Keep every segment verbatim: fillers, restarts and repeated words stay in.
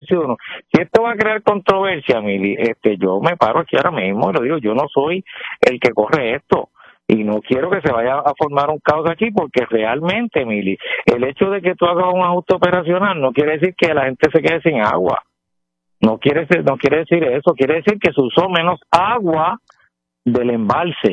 uno. Si esto va a crear controversia, Mili, este, yo me paro aquí ahora mismo y lo digo, yo no soy el que corre esto. Y no quiero que se vaya a formar un caos aquí porque realmente, Mili, el hecho de que tú hagas un ajuste operacional no quiere decir que la gente se quede sin agua. No quiere, no quiere decir eso. Quiere decir que se usó menos agua del embalse.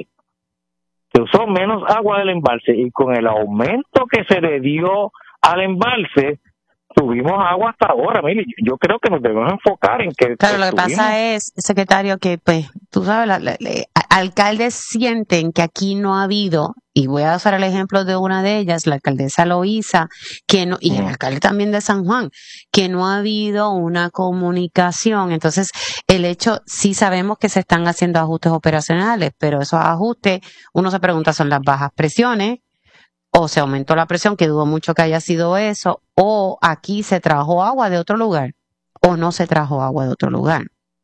Se usó menos agua del embalse y con el aumento que se le dio al embalse, tuvimos agua hasta ahora. Mire, yo creo que nos debemos enfocar en que... Claro, lo que tuvimos... pasa es, secretario, que pues, tú sabes, la, la, la, alcaldes sienten que aquí no ha habido, y voy a usar el ejemplo de una de ellas, la alcaldesa Loíza, que no, y el alcalde también de San Juan, que no ha habido una comunicación. Entonces, el hecho, sí sabemos que se están haciendo ajustes operacionales, pero esos ajustes, uno se pregunta, ¿son las bajas presiones? O se aumentó la presión, que dudo mucho que haya sido eso, o aquí se trajo agua de otro lugar, o no se trajo agua de otro lugar.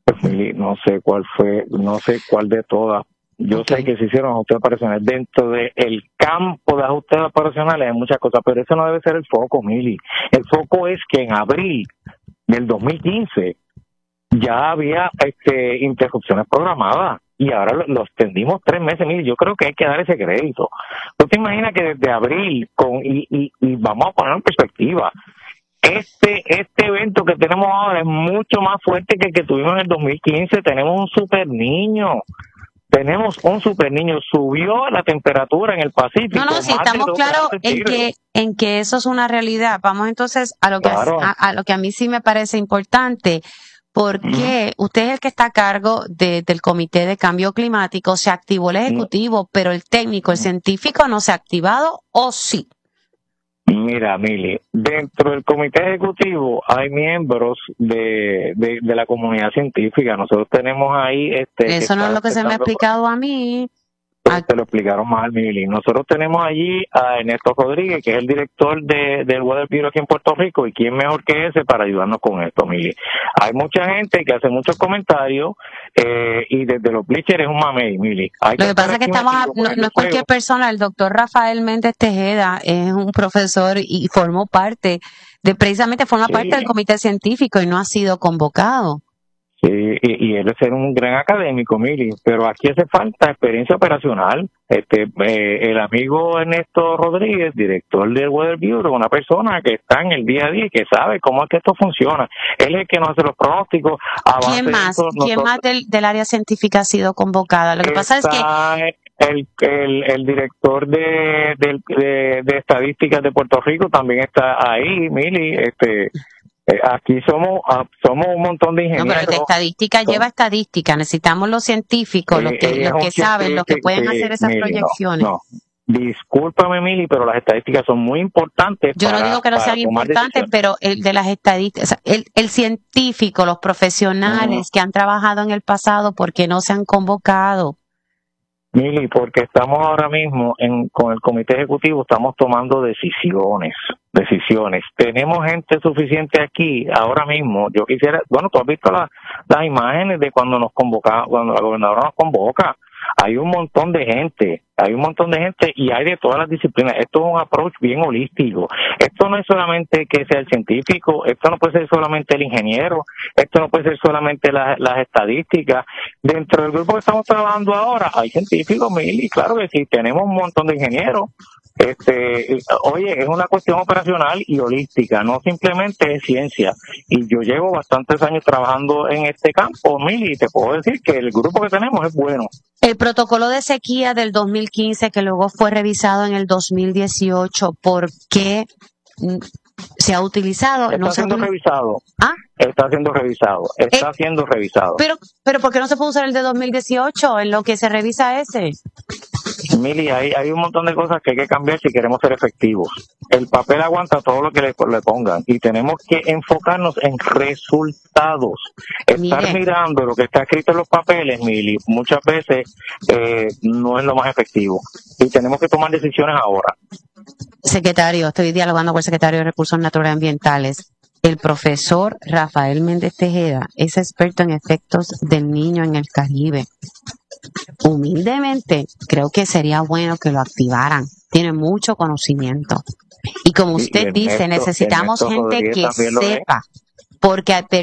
No sé cuál fue, no sé cuál de todas. Yo okay. sé que se hicieron ajustes operacionales. Dentro del campo de ajustes operacionales hay muchas cosas, pero eso no debe ser el foco, Mili. El foco es que en abril del dos mil quince ya había este, interrupciones programadas. Y ahora los tendimos tres meses. Mire, yo creo que hay que dar ese crédito. ¿Tú te imaginas que desde abril, con y, y, y vamos a poner en perspectiva, este este evento que tenemos ahora es mucho más fuerte que el que tuvimos en el dos mil quince? Tenemos un super niño. Tenemos un super niño. Subió la temperatura en el Pacífico. No, no, si estamos claros en que, en que eso es una realidad. Vamos entonces a lo que, claro. a, a lo que a mí sí me parece importante. Porque usted es el que está a cargo de, del Comité de Cambio Climático, se activó el Ejecutivo, pero el técnico, el científico no se ha activado, ¿o sí? Mira, Mili, dentro del Comité Ejecutivo hay miembros de, de, de la comunidad científica. Nosotros tenemos ahí... este Eso no es lo que se me ha explicado a mí. Pues te lo explicaron mal, Mili. Nosotros tenemos allí a Ernesto Rodríguez, que es el director de, del Weather Bureau aquí en Puerto Rico, y quién mejor que ese para ayudarnos con esto, Mili. Hay mucha gente que hace muchos comentarios eh, y desde los bleachers es un mamey, Mili. Hay Lo que, que pasa es que estamos, a, no, no es cualquier persona. El doctor Rafael Méndez Tejeda es un profesor y formó parte de, precisamente forma sí. parte del comité científico y no ha sido convocado. Sí, y, y él es ser un gran académico, Mili, pero aquí hace falta experiencia operacional. Este, eh, el amigo Ernesto Rodríguez, director del Weather Bureau, una persona que está en el día a día y que sabe cómo es que esto funciona. Él es el que nos hace los pronósticos. ¿Quién más? Esto, ¿Quién nosotros, más del, del área científica ha sido convocada? Lo que pasa es que el, el, el director de, de, de, de estadísticas de Puerto Rico también está ahí, Mili, este. Eh, aquí somos somos un montón de ingenieros. No, pero el de estadística Son, lleva estadística. Necesitamos los científicos, eh, los que, los que saben, los que pueden hacer esas Mili, proyecciones. No, no. Discúlpame, Mili, pero las estadísticas son muy importantes. Yo para, no digo que no sean importantes, pero el de las estadísticas, o sea, el, el científico, los profesionales uh-huh. que han trabajado en el pasado, ¿por qué no se han convocado? Mili, porque estamos ahora mismo en, con el comité ejecutivo, estamos tomando decisiones, decisiones. Tenemos gente suficiente aquí ahora mismo. Yo quisiera, bueno, tú has visto la, las imágenes de cuando nos convoca, cuando la gobernadora nos convoca. Hay un montón de gente, hay un montón de gente y hay de todas las disciplinas. Esto es un approach bien holístico. Esto no es solamente que sea el científico, esto no puede ser solamente el ingeniero, esto no puede ser solamente la, las estadísticas. Dentro del grupo que estamos trabajando ahora hay científicos, Mili, claro que sí, tenemos un montón de ingenieros. Este, oye, es una cuestión operacional y holística, no simplemente es ciencia. Y yo llevo bastantes años trabajando en este campo, Mili, y te puedo decir que el grupo que tenemos es bueno. El protocolo de sequía del dos mil quince, que luego fue revisado en el dos mil dieciocho, ¿por qué se ha utilizado? Está no siendo se... revisado. ¿Ah? Está siendo revisado. Está eh, siendo revisado. Pero, pero ¿por qué no se puede usar el de dos mil dieciocho en lo que se revisa ese? Mili, hay, hay un montón de cosas que hay que cambiar si queremos ser efectivos. El papel aguanta todo lo que le, le pongan y tenemos que enfocarnos en resultados. Estar Mire. mirando lo que está escrito en los papeles, Mili, muchas veces eh, no es lo más efectivo y tenemos que tomar decisiones ahora. Secretario, estoy dialogando con el secretario de Recursos Naturales y Ambientales. El profesor Rafael Méndez Tejeda es experto en efectos del niño en el Caribe. Humildemente, creo que sería bueno que lo activaran. Tiene mucho conocimiento. Y como usted sí, dice, Ernesto, necesitamos Ernesto gente Rodríguez que sepa, porque